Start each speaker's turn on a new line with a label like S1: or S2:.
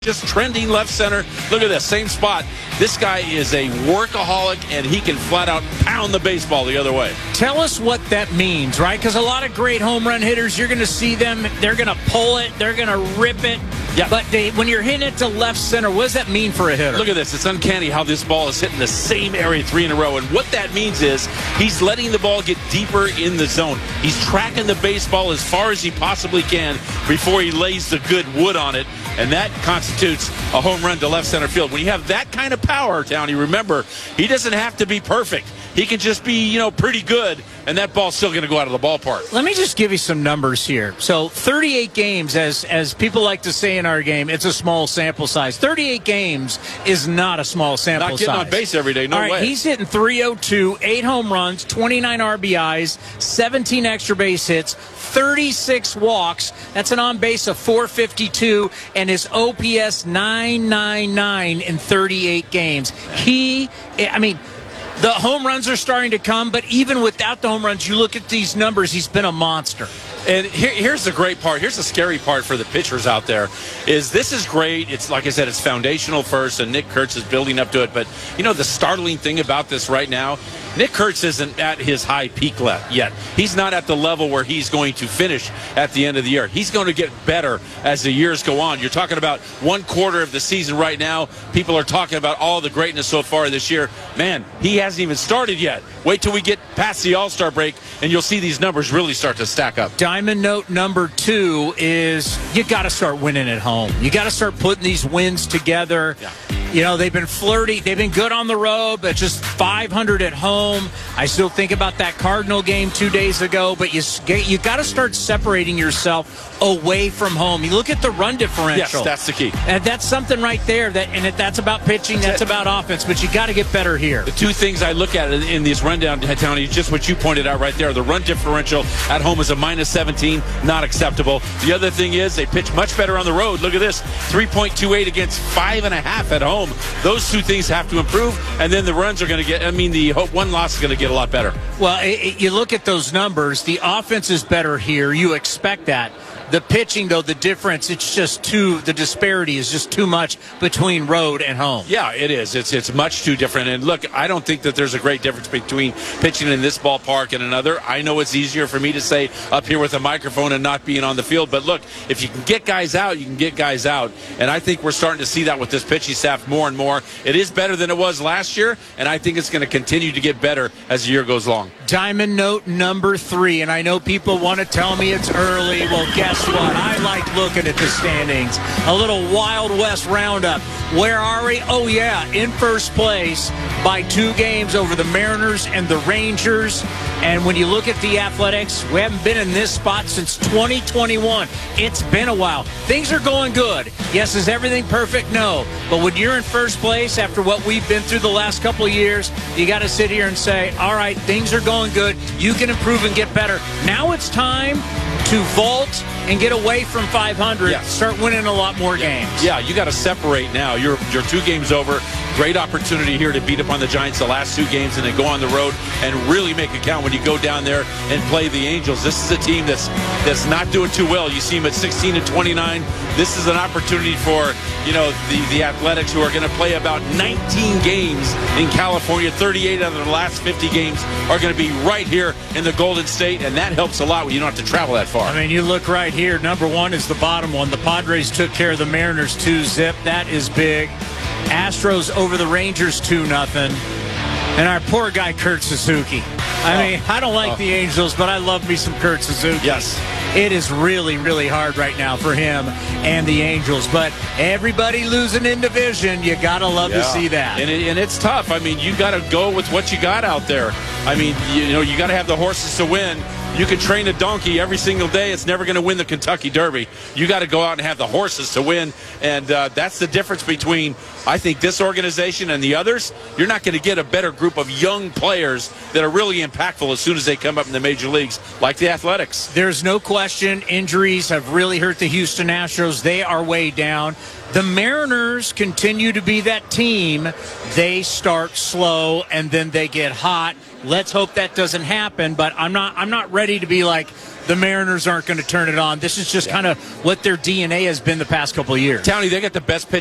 S1: Just trending left center. Look at this, same spot. This guy is a workaholic, and he can flat out pound the baseball the other way.
S2: Tell us what that means, right? Because a lot of great home run hitters, you're going to see them, they're going to pull it, they're going to rip it.
S1: Yeah.
S2: But when you're hitting it to left center, what does that mean for a hitter?
S1: Look at this. It's uncanny how this ball is hitting the same area 3 in a row. And what that means is he's letting the ball get deeper in the zone. He's tracking the baseball as far as he possibly can before he lays the good wood on it. And that constitutes a home run to left center field. When you have that kind of power, Townie, remember, he doesn't have to be perfect. He can just be, pretty good, and that ball's still going to go out of the ballpark.
S2: Let me just give you some numbers here. So 38 games, as people like to say in our game, it's a small sample size. 38 games is not a small sample size.
S1: Not getting on base every day, no way.
S2: All right, he's hitting .302, 8 home runs, 29 RBIs, 17 extra base hits, 36 walks. That's an on base of .452, and his OPS .999 in 38 games. The home runs are starting to come, but even without the home runs, you look at these numbers, he's been a monster.
S1: And here's the great part. Here's the scary part for the pitchers out there is this is great. It's like I said, it's foundational first, and Nick Kurtz is building up to it. But, the startling thing about this right now, Nick Kurtz isn't at his high peak yet. He's not at the level where he's going to finish at the end of the year. He's going to get better as the years go on. You're talking about 1/4 of the season right now. People are talking about all the greatness so far this year. Man, he hasn't even started yet. Wait till we get past the All-Star break, and you'll see these numbers really start to stack up.
S2: Diamond note number 2 is you got to start winning at home. You got to start putting these wins together.
S1: Yeah.
S2: They've been flirty. They've been good on the road, but just 500 at home. I still think about that Cardinal game 2 days ago, but you got to start separating yourself away from home. You look at the run differential.
S1: Yes, that's the key.
S2: And that's something right there. That's about pitching. That's about offense. But you got to get better here.
S1: The 2 things I look at in this rundown, Townie, is just what you pointed out right there. The run differential at home is a -17, not acceptable. The other thing is they pitch much better on the road. Look at this, 3.28 against 5.5 at home. Those 2 things have to improve, and then the runs are going to the one loss is going to get a lot better.
S2: Well, you look at those numbers. The offense is better here. You expect that. The pitching, though, the difference, the disparity is just too much between road and home.
S1: Yeah, it is. It's much too different. And look, I don't think that there's a great difference between pitching in this ballpark and another. I know it's easier for me to say up here with a microphone and not being on the field. But look, if you can get guys out, you can get guys out. And I think we're starting to see that with this pitching staff more and more. It is better than it was last year, and I think it's going to continue to get better as the year goes along.
S2: Diamond note number 3, and I know people want to tell me it's early. Well, guess what? I like looking at the standings. A little Wild West roundup. Where are we? Oh, yeah, in first place by 2 games over the Mariners and the Rangers. And when you look at the Athletics, we haven't been in this spot since 2021. It's been a while. Things are going good. Yes, is everything perfect? No. But when you're in first place after what we've been through the last couple of years, you got to sit here and say, all right, things are going good. You can improve and get better. Now it's time to vault and get away from 500.
S1: Yes.
S2: Start winning a lot more games.
S1: Yeah, you got to separate now. You're 2 games over. Great opportunity here to beat up on the Giants the last 2 games and then go on the road and really make it count when you go down there and play the Angels. This is a team that's not doing too well. You see them at 16-29. This is an opportunity for the Athletics, who are going to play about 19 games in California. 38 out of the last 50 games are going to be right here in the Golden State, and that helps a lot when you don't have to travel that far.
S2: You look right here. Number 1 is the bottom one. The Padres took care of the Mariners 2-0. That is big. Astros over the Rangers 2-0. And our poor guy, Kurt Suzuki. I don't like the Angels, but I love me some Kurt Suzuki.
S1: Yes.
S2: It is really, really hard right now for him and the Angels. But everybody losing in division, you got to love to see that.
S1: And it's tough. You got to go with what you got out there. You got to have the horses to win. You can train a donkey every single day. It's never going to win the Kentucky Derby. You got to go out and have the horses to win. And that's the difference between, I think, this organization and the others. You're not going to get a better group of young players that are really impactful as soon as they come up in the major leagues, like the Athletics.
S2: There's no question injuries have really hurt the Houston Astros. They are way down. The Mariners continue to be that team. They start slow and then they get hot. Let's hope that doesn't happen, but I'm not ready to be like the Mariners aren't going to turn it on. This is just kind of what their DNA has been the past couple of years.
S1: Townie, they got the best pitcher